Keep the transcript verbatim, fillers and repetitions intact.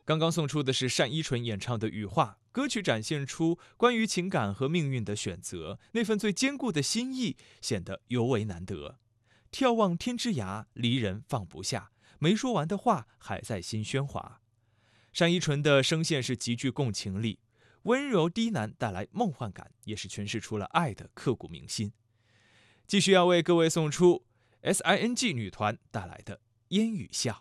刚刚送出的是单依纯演唱的《羽化》，歌曲展现出关于情感和命运的选择，那份最坚固的心意显得尤为难得。眺望天之涯，离人放不下，没说完的话还在心喧哗。单依纯的声线是极具共情力，温柔低喃带来梦幻感，也是诠释出了爱的刻骨铭心。继续要为各位送出 S I N G 女团带来的《烟雨笑》。